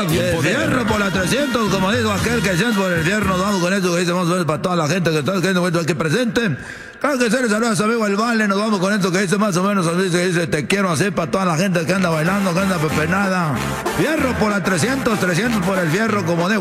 Fierro por la 300, como dijo aquel que se por el fierro, nos vamos con eso que dice más o menos para toda la gente que está aquí presente. Claro que se les saluda a su amigo El Vale, nos vamos con esto que dice más o menos, dice te quiero hacer para toda la gente que anda bailando, que anda pepenada. Fierro por la 300, 300 por el fierro, como dijo.